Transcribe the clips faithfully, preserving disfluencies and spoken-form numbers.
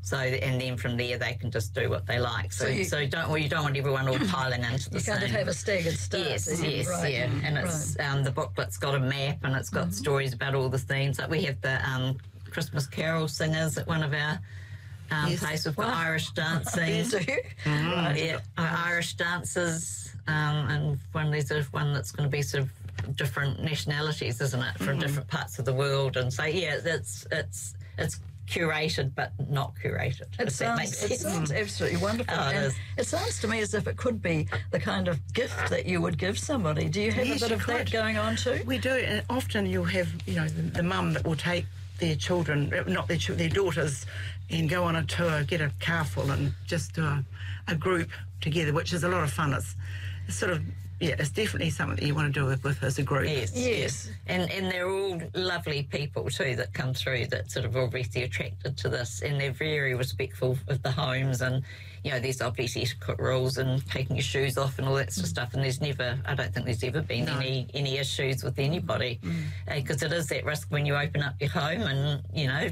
So, and then from there they can just do what they like. So, so, you, so don't well, you don't want everyone all piling into the you same. You kind of have a staggered start. Yes, yes, right. yeah. And it's right. um, the booklet's got a map and it's got mm-hmm. stories about all the themes. Like we have the um, Christmas carol singers at one of our um, yes. places. We've got wow. Irish dancing. Do you? Mm-hmm. Right. Yeah, Irish dancers, um, and one there's a, one that's going to be sort of different nationalities, isn't it, from mm-hmm. different parts of the world. And so yeah, it's it's it's. curated but not curated. It sounds, it sounds absolutely wonderful. Oh, it, and is. It sounds to me as if it could be the kind of gift that you would give somebody. Do you have yes, a bit of could. that going on too? We do, and often you'll have, you know, the, the mum that will take their children, not their their daughters, and go on a tour, get a car full and just do a, a group together, which is a lot of fun. It's, it's sort of, yeah, it's definitely something that you want to do with, with as a group. Yes, yes. yes. And and they're all lovely people too that come through that sort of obviously attracted to this, and they're very respectful of the homes, and, you know, there's obviously etiquette rules and taking your shoes off and all that sort of stuff, and there's never, I don't think there's ever been no. any, any issues with anybody, because mm. uh, it is that risk when you open up your home and, you know,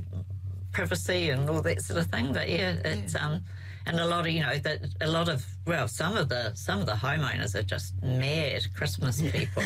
privacy and all that sort of thing, but yeah, it's... Yeah. um. And a lot of, you know, that a lot of, well, some of the some of the homeowners are just mad Christmas people.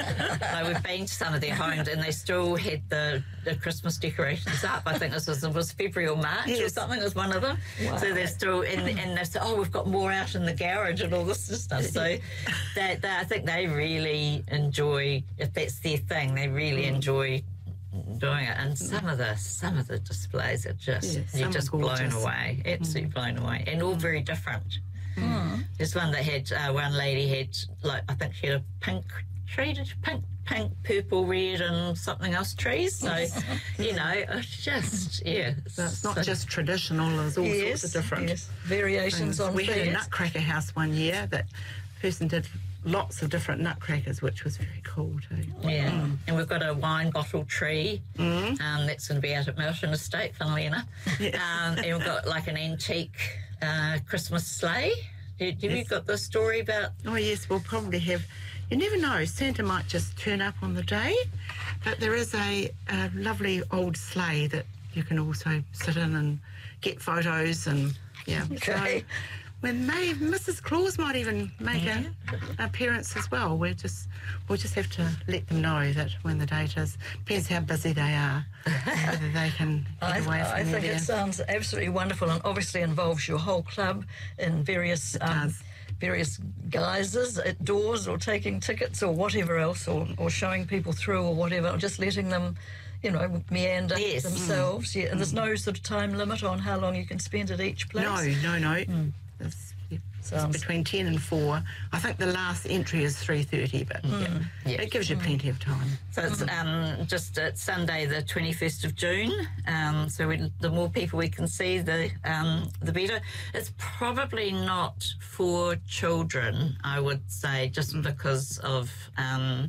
So we've been to some of their homes and they still had the, the Christmas decorations up. I think this was, it was February or March yes. or something was one of them. Wow. So they're still, and, and they said, oh, we've got more out in the garage and all this sort of stuff. So they, they, I think they really enjoy, if that's their thing, they really mm. enjoy doing it, and some of the some of the displays are just yeah, you're just gorgeous. blown away, absolutely mm. blown away, and all very different. Mm. There's one that had uh, one lady had like I think she had a pink tree, pink, pink, purple, red, and something else trees. So you know, it's just yeah, so it's not so, just traditional. There's all yes, sorts of different yes. variations things. on. We things. had a nutcracker house one year that person did lots of different nutcrackers, which was very cool too. Yeah, mm. and we've got a wine bottle tree mm. um, that's going to be out at Milton Estate, funnily enough. Yeah. Um, and we've got like an antique uh, Christmas sleigh. Have yes. you got the story about? Oh yes, we'll probably have. You never know, Santa might just turn up on the day, but there is a, a lovely old sleigh that you can also sit in and get photos and yeah. Okay. So, when may Missus Claus might even make yeah. an appearance as well. We're just we'll just have to let them know that when the date is. Depends how busy they are, whether they can get I, away from I think there. It sounds absolutely wonderful, and obviously involves your whole club in various um, various guises at doors, or taking tickets, or whatever else, or, or showing people through, or whatever, or just letting them, you know, meander yes. themselves. Mm. Yeah, and mm. there's no sort of time limit on how long you can spend at each place. No, no, no. Mm. It's, it's between ten and four. I think the last entry is three thirty, but mm. yeah, yeah, it gives you plenty of time. So it's um, just it's Sunday, the twenty-first of June. Um, so we, the more people we can see, the um, the better. It's probably not for children, I would say, just mm. because of. Um,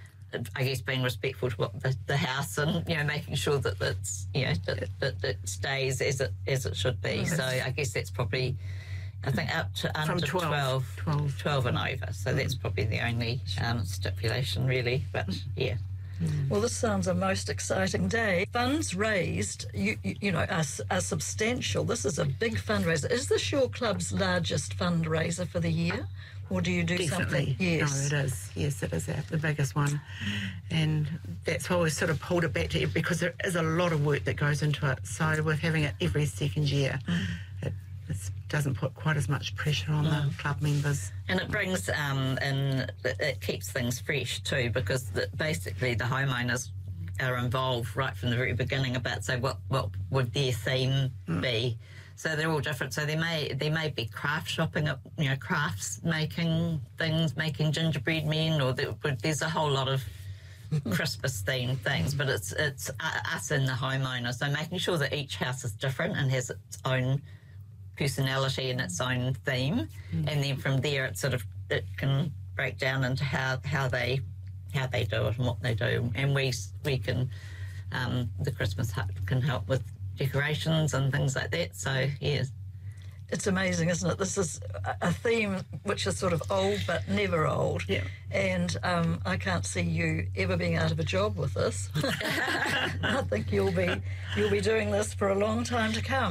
I guess being respectful to what the, the house, and you know, making sure that it's, you know, that, that it stays as it as it should be. Yes. So I guess that's probably, I think, up to under From twelve, twelve, twelve. twelve and over. So mm. that's probably the only um, stipulation, really. But yeah. Mm. Well, this sounds a most exciting day. Funds raised, you you, you know, are, are substantial. This is a big fundraiser. Is this your club's largest fundraiser for the year? Or do you do Definitely. something? Yes. No, it is. Yes, it is our, the biggest one. And that's why we sort of pulled it back to it, because there is a lot of work that goes into it. So with having it every second year, mm. it it's, doesn't put quite as much pressure on mm. the club members. And it brings, um, and it keeps things fresh too, because the, basically the homeowners are involved right from the very beginning about, say, what, what would their theme mm. be. So they're all different. So they may they may be craft shopping, up, you know, crafts, making things, making gingerbread men, or there, there's a whole lot of Christmas themed things. But it's it's us and the homeowner. So making sure that each house is different and has its own personality and its own theme, mm. and then from there it sort of it can break down into how how they how they do it and what they do, and we we can um, the Christmas hut can help with decorations and things like that. So yes, it's amazing, isn't it? This is a theme which is sort of old but never old. Yeah. And um, I can't see you ever being out of a job with this. I think you'll be you'll be doing this for a long time to come.